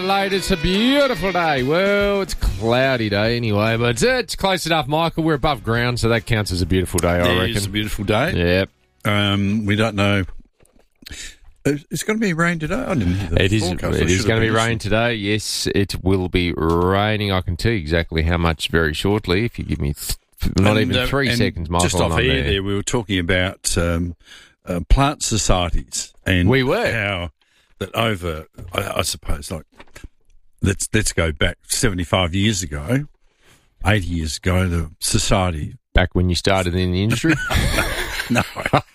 Adelaide. It's a beautiful day. Well, it's a cloudy day anyway, but it's close enough, Michael. We're above ground, so that counts as a beautiful day, I reckon. It's a beautiful day. Yep. We don't know. It's going to be rain today. I didn't hear the forecast. It is going to be rain today. Yes, it will be raining. I can tell you exactly how much very shortly if you give me not even 3 seconds, Michael. Just off air there, we were talking about plant societies. And we were. How that over, I suppose, like, let's go back 75 years ago, 80 years ago, the society. Back when you started in the industry? No.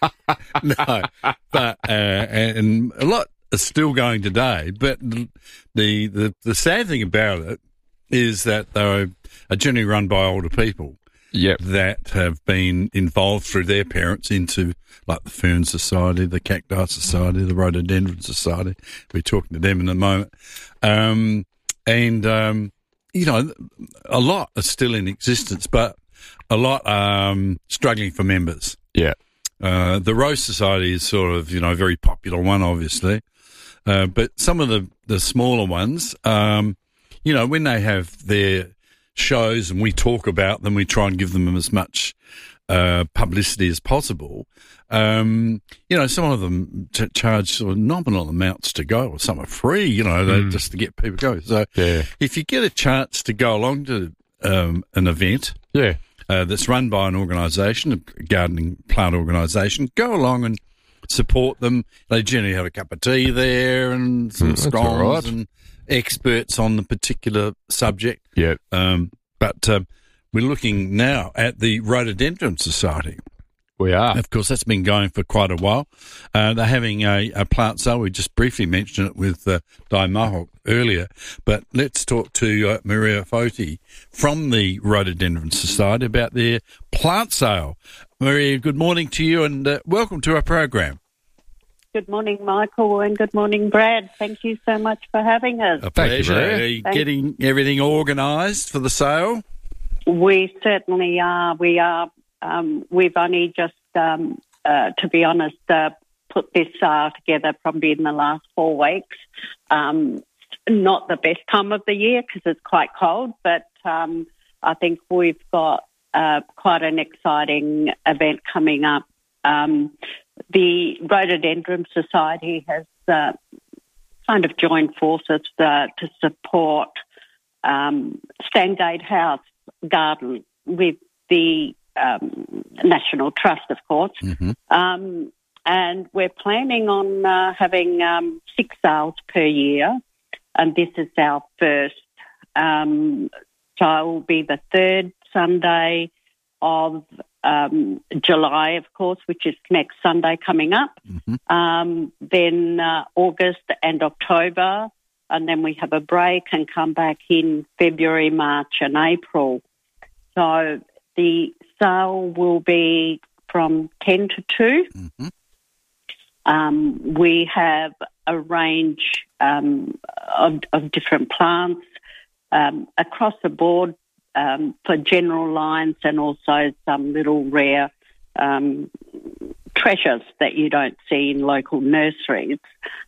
But, and a lot is still going today. But the sad thing about it is that they are generally run by older people. Yep. That have been involved through their parents into, like, the Fern Society, the Cacti Society, the Rhododendron Society. We're talking to them in a moment. You know, a lot are still in existence, but a lot are struggling for members. Yeah. The Rose Society is sort of, you know, a very popular one, obviously. But some of the smaller ones, you know, when they have their shows and we talk about them, we try and give them as much publicity as possible. You know, some of them charge sort of nominal amounts to go, or some are free, you know, just to get people going. So if you get a chance to go along to an event that's run by an organisation, a gardening plant organisation, go along and support them. They generally have a cup of tea there and some scones and experts on the particular subject. Yeah. But we're looking now at the Rhododendron Society. We are. Of course, that's been going for quite a while. They're having a plant sale. We just briefly mentioned it with Di Mahok earlier. But let's talk to Maria Foti from the Rhododendron Society about their plant sale. Maria, good morning to you and welcome to our program. Good morning, Michael, and good morning, Brad. Thank you so much for having us. A pleasure. Are you getting everything organised for the sale? We certainly are. We are. We've only just, to be honest, put this sale together probably in the last 4 weeks. Not the best time of the year because it's quite cold, but I think we've got quite an exciting event coming up. The Rhododendron Society has kind of joined forces to support Stangate House Garden with the National Trust, of course. Mm-hmm. And we're planning on having 6 sales per year, and this is our first. So it will be the 3rd Sunday of July, of course, which is next Sunday coming up. Mm-hmm. Then August and October, and then we have a break and come back in February, March and April. So the sale will be from 10 to 2. Mm-hmm. We have a range of different plants across the board for general lines and also some little rare treasures that you don't see in local nurseries.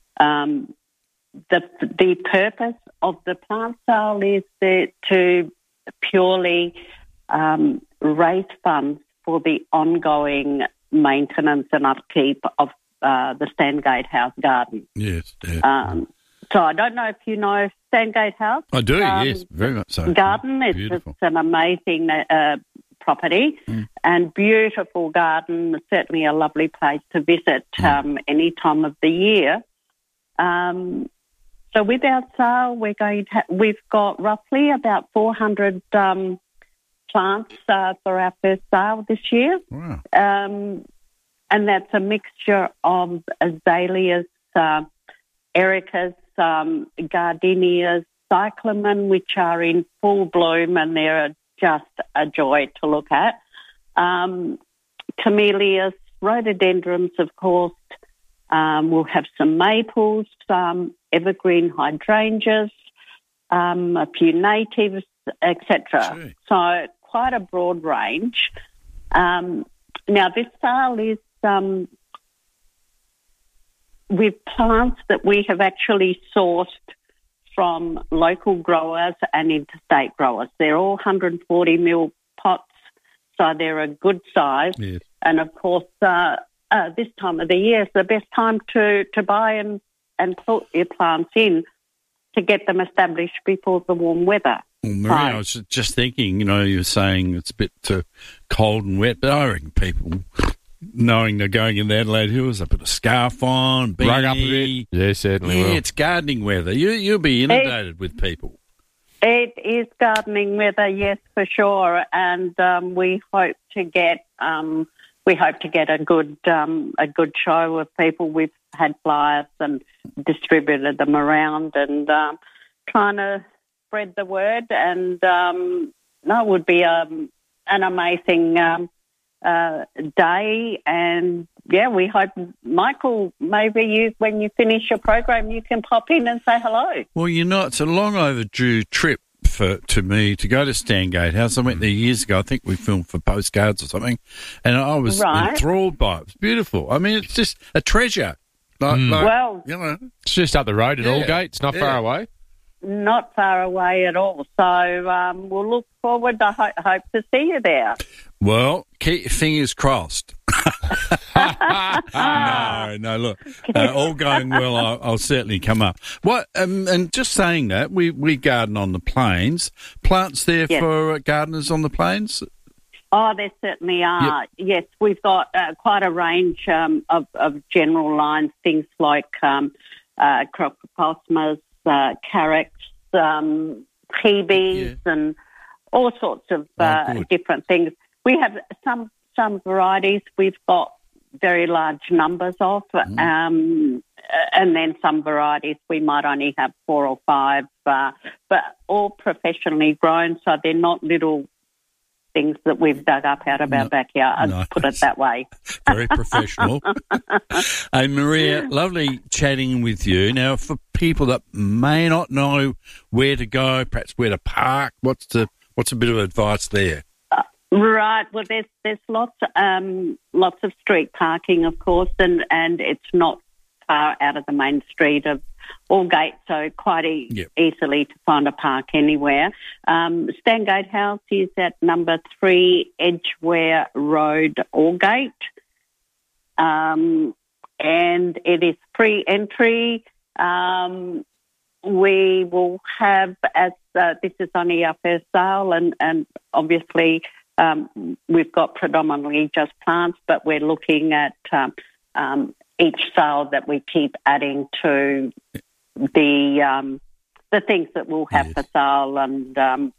The purpose of the plant sale is to purely raise funds for the ongoing maintenance and upkeep of the Stangate House Garden. Yes. Yeah. So I don't know if you know Stangate House. I do, yes, very much so. Garden. It's an amazing property and beautiful garden. Certainly a lovely place to visit any time of the year. So with our sale, we've got roughly about 400 plants for our first sale this year. Wow. And that's a mixture of azaleas, ericas, gardenias, cyclamen, which are in full bloom and they're just a joy to look at. Camellias, rhododendrons, of course. We'll have some maples, some evergreen hydrangeas, a few natives, etc. So quite a broad range. Now, this sale is with plants that we have actually sourced from local growers and interstate growers. They're all 140 mil pots, so they're a good size. Yes. And, of course, this time of the year is the best time to buy and put your plants in to get them established before the warm weather. Well, Maria, I was just thinking, you were saying it's a bit cold and wet, but I reckon people, knowing they're going in the Adelaide Hills, they put a scarf on, beanie. Rug up a bit. Yeah, certainly will. It's gardening weather. You'll be inundated with people. It is gardening weather, yes, for sure, and we hope to get a good show of people. We've had flyers and distributed them around, and trying to spread the word. And it would be an amazing day. And we hope, Michael, maybe when you finish your program, you can pop in and say hello. Well, it's a long overdue trip to me to go to Stangate House. I went there years ago. I think we filmed for Postcards or something, and I was enthralled by it. It's beautiful. I mean, it's just a treasure. It's just up the road at Aldgate. It's not far away. Not far away at all. So we'll look forward to hope to see you there. Well, keep your fingers crossed. No, look, all going well, I'll certainly come up. What? And just saying that, we garden on the plains. Plants there for gardeners on the plains? Oh, there certainly are. Yep. Yes, we've got quite a range of general lines, things like crocosmas, carrots, PBs, and all sorts of different things. We have some varieties we've got very large numbers of, and then some varieties we might only have 4 or 5, but all professionally grown, so they're not little things that we've dug up out of our backyard, put it that way. Very professional. Hey, Maria, lovely chatting with you. Now, for people that may not know where to go, perhaps where to park, what's a bit of advice there? Right. Well, there's lots of street parking, of course, and it's not far out of the main street of Aldgate, so quite easily to find a park anywhere. Stangate House is at number 3 Edgware Road, Aldgate, and it is free entry. We will have, as this is only our first sale, and obviously we've got predominantly just plants, but we're looking at each sale that we keep adding to the things that we'll have for sale, and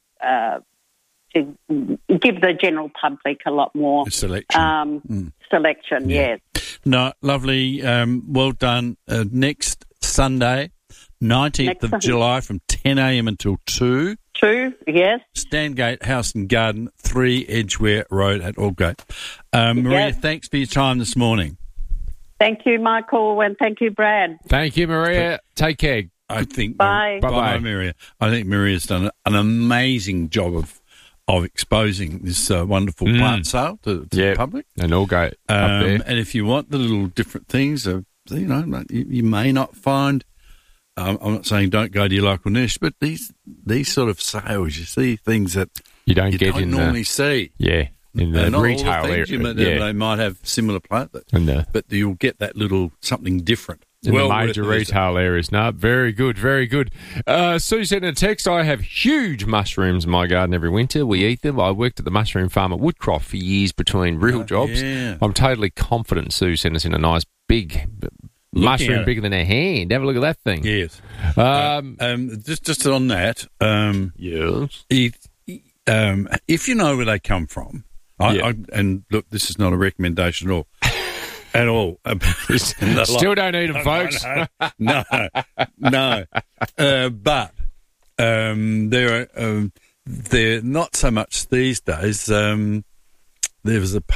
to give the general public a lot more selection. Yes. No, lovely. Well done. Next Sunday, 19th of July, from 10 a.m. until 2. 2, yes. Stangate House and Garden, 3 Edgware Road at Aldgate. Maria, thanks for your time this morning. Thank you, Michael, and thank you, Brad. Thank you, Maria. Take care. I think Bye. Bye, Maria. I think Maria's done an amazing job of exposing this wonderful plant sale to the public. And Aldgate up there. And if you want the little different things, you may not find. I'm not saying don't go to your local niche, but these sort of sales, you see things that you don't normally see. Yeah. In the retail area. They might have similar plant, but you'll get that little something different. In the major retail areas. No, very good, very good. Sue sent a text, I have huge mushrooms in my garden every winter. We eat them. I worked at the mushroom farm at Woodcroft for years between real jobs. Yeah. I'm totally confident Sue sent us in a nice big mushroom bigger than a hand. Have a look at that thing. Yes. Just on that. Yes. If you know where they come from, and look, this is not a recommendation at all. Still don't eat them, folks. No. But they're not so much these days. There was a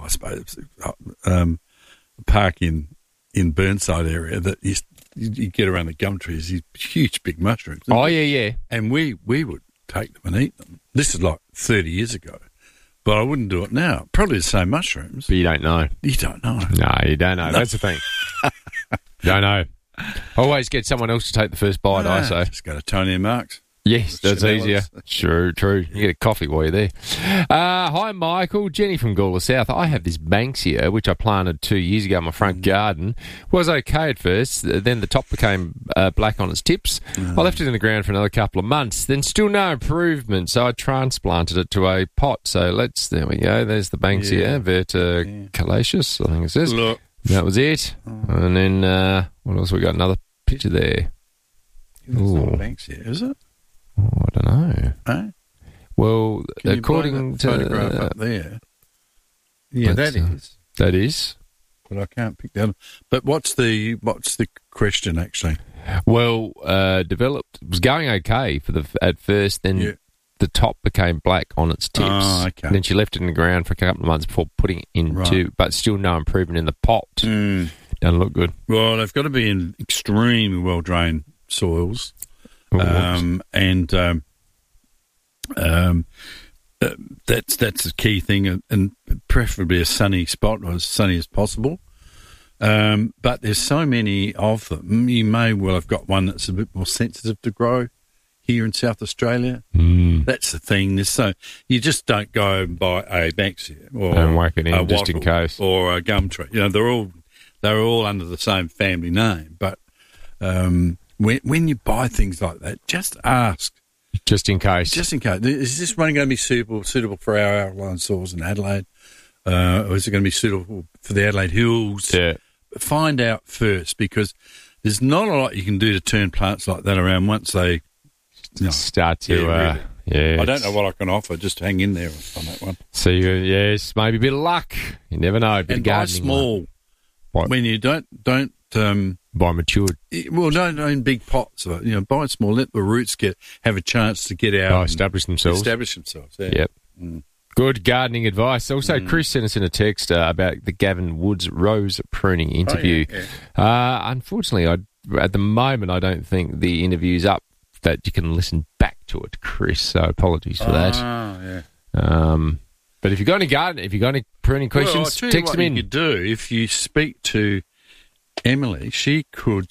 park in Burnside area that you get around the gum trees, these huge big mushrooms. Oh, yeah. And we would take them and eat them. This is like 30 years ago. But I wouldn't do it now. Probably the same mushrooms. But you don't know. You don't know. No, you don't know. That's the thing. Don't know. Always get someone else to take the first bite, I say. Just go to Tony and Mark's. Yes, that's Chanel's. easier. True. You get a coffee while you're there. Hi, Michael. Jenny from Gawler South. I have this Banksia, which I planted 2 years ago in my front garden. Was okay at first. Then the top became black on its tips. I left it in the ground for another couple of months. Then still no improvement, so I transplanted it to a pot. So there we go. There's the Banksia, verticalaceous, I think it says. Look. That was it. And then, what else? We got another picture there. It's not Banksia, is it? Oh, I don't know. Eh? Well, Can according you to photograph up there, yeah, that is. That is. But I can't pick that up. But what's the question actually? Well, developed. It was going okay at first. Then the top became black on its tips. Oh, okay. And then she left it in the ground for a couple of months before putting it into. But still no improvement in the pot. Doesn't look good. Well, they've got to be in extremely well drained soils. That's the key thing, and preferably a sunny spot, or as sunny as possible. But there's so many of them. You may well have got one that's a bit more sensitive to grow here in South Australia. That's the thing. You just don't go and buy a Banksia or and whack it in a just in wattle case, or a gum tree. You know, they're all under the same family name, but. When you buy things like that, just ask. Just in case. Just in case. Is this one going to be suitable for our alkaline soils in Adelaide? Or is it going to be suitable for the Adelaide Hills? Yeah. Find out first, because there's not a lot you can do to turn plants like that around once they start to... I don't know what I can offer. Just hang in there on that one. So, yes, maybe a bit of luck. You never know. And buy small. When you don't buy matured. Well, no, in big pots. Buy small. Let the roots have a chance to get out. Establish themselves. Yeah. Yep. Good gardening advice. Also, Chris sent us in a text about the Gavin Woods rose pruning interview. Unfortunately, at the moment, I don't think the interview's up that you can listen back to it, Chris. So apologies for that. But if you've got any garden, if you've got any pruning questions, text them in. You could do if you speak to Emily, she could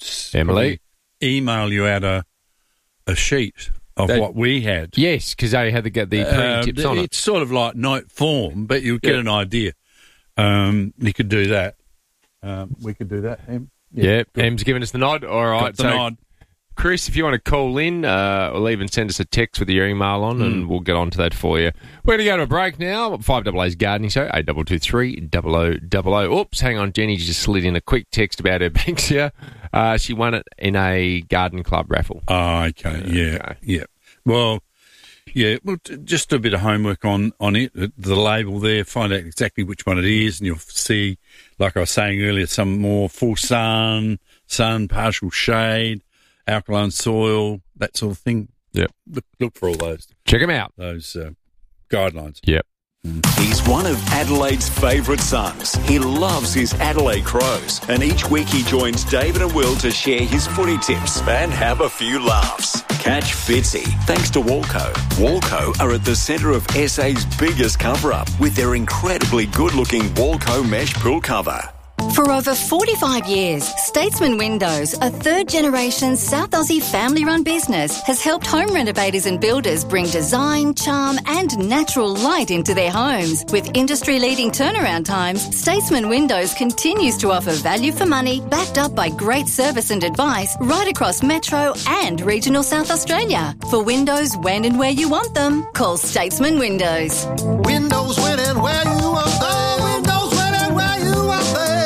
email you out a sheet of what we had. Yes, because they had the pruning tips on it. It's sort of like note form, but you'll get an idea. You could do that. We could do that, Em. Yeah, Em's giving us the nod. All right, nod. Chris, if you want to call in or even send us a text with your email on and we'll get on to that for you. We're going to go to a break now. 5AA's Gardening Show, 8223 0000. Oops, hang on. Jenny just slid in a quick text about her Banksia. She won it in a garden club raffle. Oh, okay. Yeah. Well, just a bit of homework on it. The label there, find out exactly which one it is, and you'll see, like I was saying earlier, some more full sun, partial shade, alkaline soil, that sort of thing. Yep. Look for all those. Check them out. Those guidelines. Yep. He's one of Adelaide's favourite sons. He loves his Adelaide Crows, and each week he joins David and Will to share his footy tips and have a few laughs. Catch Fitzy thanks to Walco. Walco are at the centre of SA's biggest cover-up with their incredibly good-looking Walco mesh pool cover. For over 45 years, Statesman Windows, a third-generation South Aussie family-run business, has helped home renovators and builders bring design, charm and natural light into their homes. With industry-leading turnaround times, Statesman Windows continues to offer value for money, backed up by great service and advice right across Metro and regional South Australia. For windows when and where you want them, call Statesman Windows. Windows when and where you want them. Windows when and where you want them.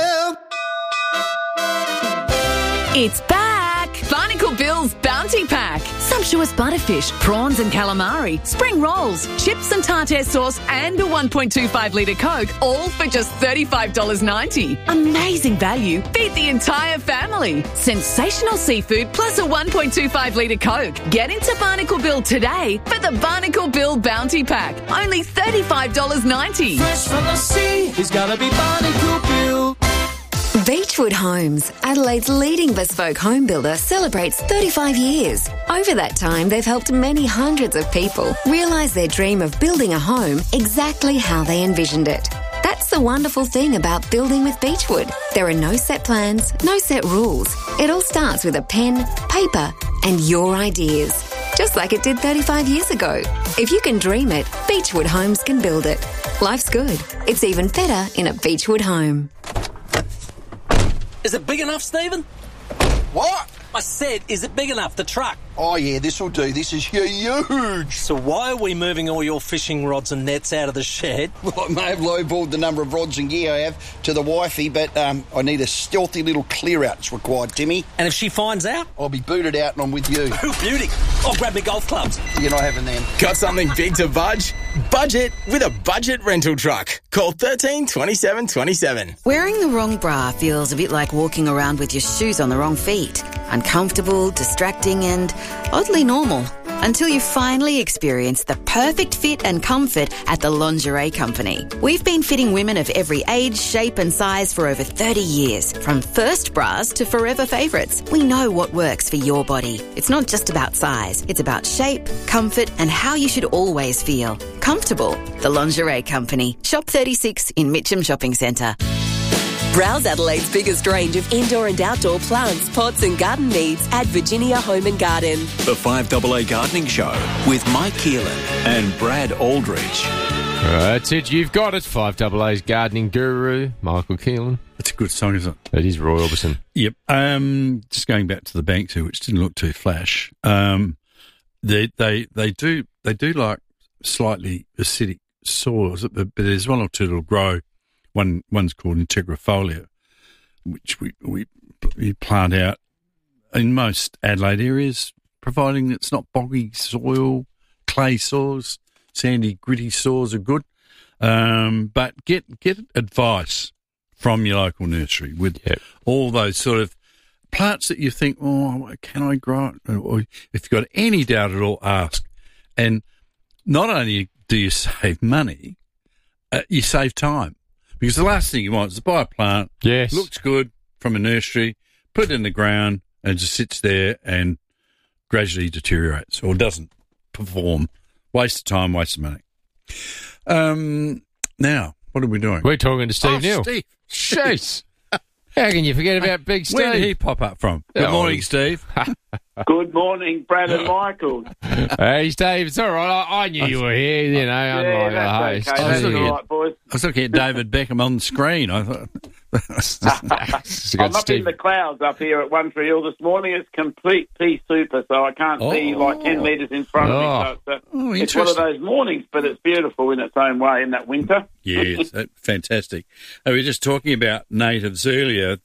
It's back! Barnacle Bill's Bounty Pack. Sumptuous butterfish, prawns and calamari, spring rolls, chips and tartare sauce and a 1.25 litre Coke, all for just $35.90. Amazing value. Feed the entire family. Sensational seafood plus a 1.25 litre Coke. Get into Barnacle Bill today for the Barnacle Bill Bounty Pack. Only $35.90. Fresh from the sea, he's gotta be Barnacle Bill. Beechwood Homes, Adelaide's leading bespoke home builder, celebrates 35 years. Over that time, they've helped many hundreds of people realise their dream of building a home exactly how they envisioned it. That's the wonderful thing about building with Beechwood. There are no set plans, no set rules. It all starts with a pen, paper, and your ideas. Just like it did 35 years ago. If you can dream it, Beechwood Homes can build it. Life's good. It's even better in a Beechwood home. Is it big enough, Stephen? What? I said, is it big enough, the truck? Oh, yeah, this'll do. This is huge. So why are we moving all your fishing rods and nets out of the shed? Well, I may have lowballed the number of rods and gear I have to the wifey, but I need a stealthy little clear-out that's required, Timmy. And if she finds out? I'll be booted out and I'm with you. Ooh, beauty. I'll grab my golf clubs. You're not having them. Got something big to budge? Budget with a budget rental truck. Call 13 27 27. Wearing the wrong bra feels a bit like walking around with your shoes on the wrong feet. Uncomfortable, distracting and oddly normal. Until you finally experience the perfect fit and comfort at the Lingerie Company. We've been fitting women of every age, shape and size for over 30 years. From first bras to forever favourites. We know what works for your body. It's not just about size. It's about shape, comfort and how you should always feel. Comfortable. The Lingerie Company. Shop 36 in Mitcham Shopping Centre. Browse Adelaide's biggest range of indoor and outdoor plants, pots and garden needs at Virginia Home and Garden. The 5AA Gardening Show with Mike Keelan and Brad Aldridge. That's it. You've got it. 5AA's gardening guru, Michael Keelan. That's a good song, isn't it? It is Roy Orbison. Yep. Just going back to the bank too, which didn't look too flash. They do like slightly acidic soils, but there's one or two that'll grow. One's called Integrifolia, which we plant out in most Adelaide areas, providing it's not boggy soil, clay soils, sandy, gritty soils are good. But get advice from your local nursery with all those sort of plants that you think, oh, can I grow it? Or if you've got any doubt at all, ask. And not only do you save money, you save time. Because the last thing you want is to buy a plant, looks good from a nursery, put it in the ground, and it just sits there and gradually deteriorates or doesn't perform. Waste of time, waste of money. Now, what are we doing? We're talking to Steve Neal. Steve. Jeez. How can you forget about Big Steve? Where did he pop up from? Good morning, Steve. Good morning, Brad and Michael. Hey, Steve, it's all right. I knew you were here, you know, unlike the host. Okay. That's all right, boys. I was looking at David Beckham on the screen. I thought... I'm up in the clouds up here at One Tree Hill this morning. It's complete pea super, so I can't see like 10 metres in front of me. So it's one of those mornings, but it's beautiful in its own way in that winter. Yes, fantastic. We were just talking about natives earlier.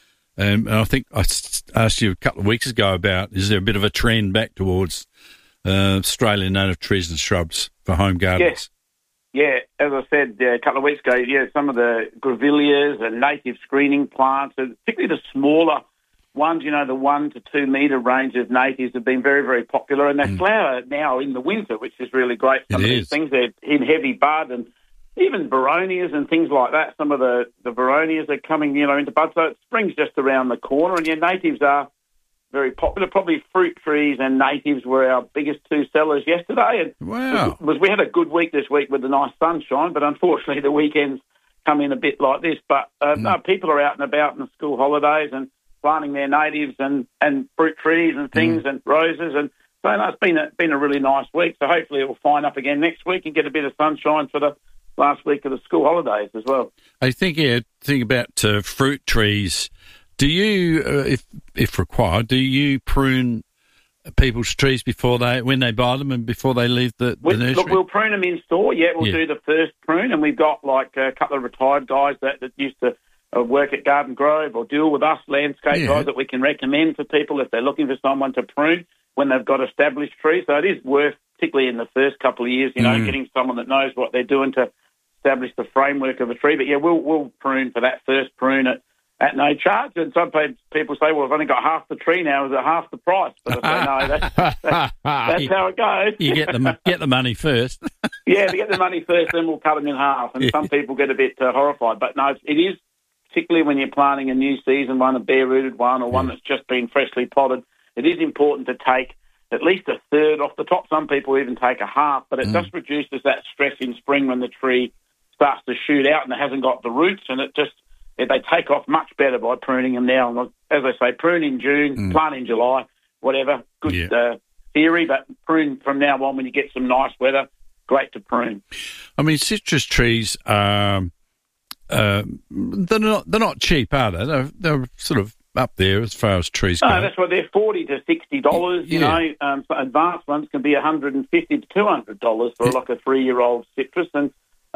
And I think I asked you a couple of weeks ago about, is there a bit of a trend back towards Australian native trees and shrubs for home gardens? Yeah, as I said a couple of weeks ago, some of the grevilleas and native screening plants, and particularly the smaller ones, the 1 to 2 metre range of natives have been very, very popular, and they flower now in the winter, which is really great. Some of these things, they're in heavy bud, and even Veronias and things like that. Some of the Veronias are coming, into bud. So spring's just around the corner, and natives are very popular. Probably fruit trees and natives were our biggest two sellers yesterday. And wow. We had a good week this week with the nice sunshine, but unfortunately the weekends come in a bit like this. But no, people are out and about in the school holidays and planting their natives and fruit trees and things and roses. And so no, it's been a really nice week. So hopefully it will fine up again next week and get a bit of sunshine for the last week of the school holidays as well. I think about fruit trees. Do you, if required, do you prune people's trees when they buy them and before they leave the nursery? Look, we'll prune them in store. We'll do the first prune, and we've got like a couple of retired guys that used to work at Garden Grove or deal with us, landscape guys that we can recommend for people if they're looking for someone to prune when they've got established trees. So it is worth, particularly in the first couple of years, getting someone that knows what they're doing to establish the framework of a tree. But we'll prune for that first prune at no charge. And some people say, well, I've only got half the tree now. Is it half the price? But I say, no, that's how it goes. You get the money first. We get the money first, then we'll cut them in half. And some people get a bit horrified. But no, it is, particularly when you're planting a new season one, a bare-rooted one, or one that's just been freshly potted, it is important to take at least a third off the top. Some people even take a half, but it just reduces that stress in spring when the tree starts to shoot out and it hasn't got the roots, and they take off much better by pruning them now. And as I say, prune in June, plant in July, whatever. Good theory, but prune from now on when you get some nice weather. Great to prune. I mean, citrus trees, they're not cheap, are they? They're sort of up there as far as trees go. No, that's why they're $40 to $60. You know, advanced ones can be $150 to $200 for like a 3-year-old citrus. And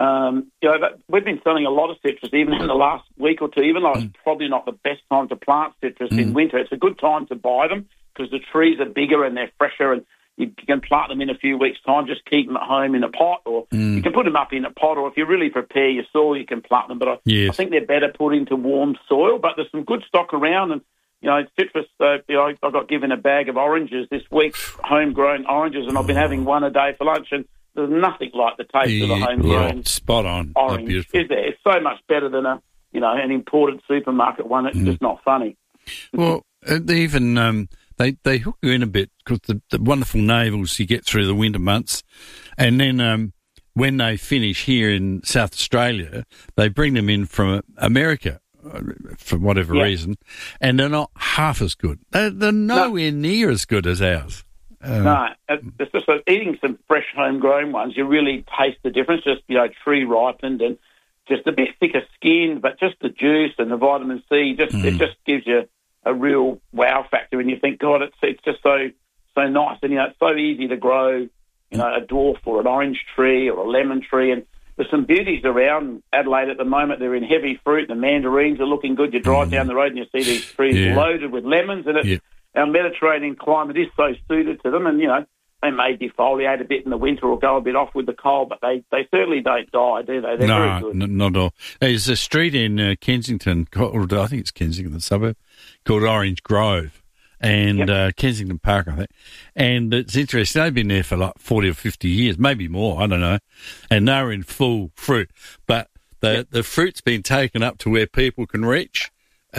we've been selling a lot of citrus even in the last week or two. Even though it's probably not the best time to plant citrus in winter, it's a good time to buy them because the trees are bigger and they're fresher, and you can plant them in a few weeks' time. Just keep them at home in a pot, or you can put them up in a pot, or if you really prepare your soil, you can plant them. But I think they're better put into warm soil. But there's some good stock around, and citrus. I got given a bag of oranges this week, homegrown oranges, and I've been having one a day for lunch, and there's nothing like the taste of a homegrown spot on orange. Is there? It's so much better than an imported supermarket one. It's just not funny. Well, even. They hook you in a bit because the wonderful navels you get through the winter months, and then when they finish here in South Australia, they bring them in from America for whatever reason, and they're not half as good. They're nowhere near as good as ours. No, it's just like eating some fresh homegrown ones. You really taste the difference. Just tree ripened and just a bit thicker skinned, but just the juice and the vitamin C it just gives you a real wow factor, and you think, God, it's just so nice, and it's so easy to grow, a dwarf or an orange tree or a lemon tree, and there's some beauties around Adelaide at the moment. They're in heavy fruit. The mandarins are looking good. You drive down the road and you see these trees loaded with lemons, and our Mediterranean climate is so suited to them, and they may defoliate a bit in the winter or go a bit off with the cold, but they certainly don't die, do they? They're very good. No, not at all. There's a street in Kensington, or I think it's Kensington, the suburb, called Orange Grove, and Kensington Park, I think. And it's interesting. They've been there for like 40 or 50 years, maybe more, I don't know, and they're in full fruit. But the fruit's been taken up to where people can reach,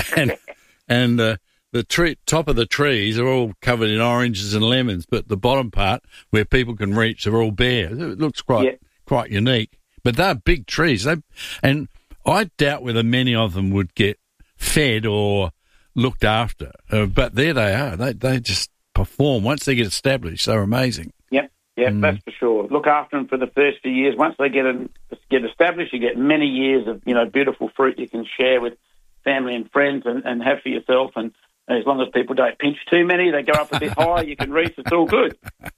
and the top of the trees are all covered in oranges and lemons, but the bottom part, where people can reach, are all bare. It looks quite unique. But they're big trees. And I doubt whether many of them would get fed or looked after. But there they are. They just perform. Once they get established, they're amazing. Yep, that's for sure. Look after them for the first few years. Once they get established, you get many years of beautiful fruit you can share with family and friends and have for yourself. And as long as people don't pinch too many, they go up a bit higher, you can reach, it's all good.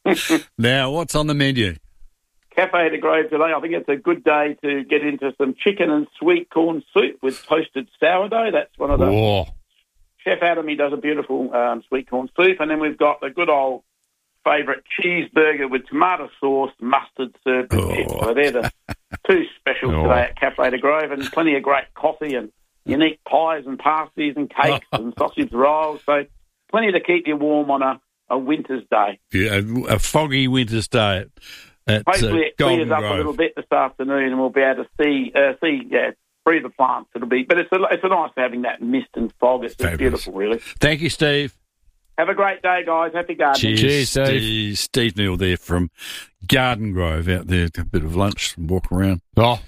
Now, what's on the menu? Cafe de Grove today. I think it's a good day to get into some chicken and sweet corn soup with toasted sourdough. That's one of the... Whoa. Chef Adam, he does a beautiful sweet corn soup. And then we've got the good old favourite cheeseburger with tomato sauce, mustard served with chips. So they're the two specials today at Cafe de Grove, and plenty of great coffee and unique pies and pasties and cakes and sausage rolls. So plenty to keep you warm on a winter's day. Yeah, a foggy winter's day. Hopefully it clears up a little bit this afternoon, and we'll be able to see through the plants. But it's a nice having that mist and fog. It's just beautiful, really. Thank you, Steve. Have a great day, guys. Happy gardening. Cheers, Steve. Steve Neal there from Garden Grove out there. A bit of lunch and walk around.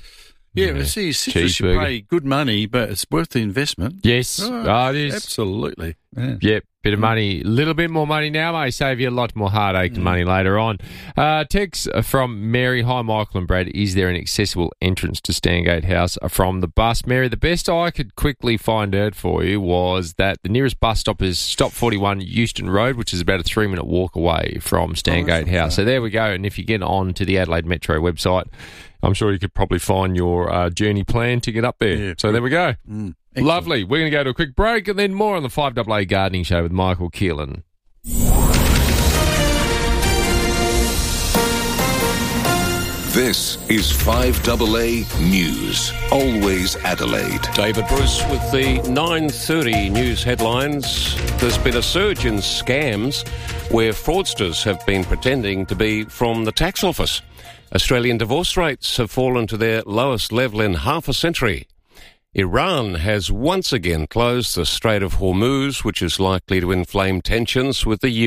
Yeah, see, citrus you pay good money, but it's worth the investment. Yes, it is. Absolutely. Yep, bit of money. A little bit more money now may save you a lot more heartache and money later on. Text from Mary. Hi, Michael and Brad. Is there an accessible entrance to Stangate House from the bus? Mary, the best I could quickly find out for you was that the nearest bus stop is Stop 41 Euston Road, which is about a 3-minute walk away from Stangate House. So there we go. And if you get on to the Adelaide Metro website, I'm sure you could probably find your journey plan to get up there. Yeah, so there we go. Lovely. We're going to go to a quick break and then more on the 5AA Gardening Show with Michael Keelan. This is 5AA News. Always Adelaide. David Bruce with the 9:30 news headlines. There's been a surge in scams where fraudsters have been pretending to be from the tax office. Australian divorce rates have fallen to their lowest level in half a century. Iran has once again closed the Strait of Hormuz, which is likely to inflame tensions with the US.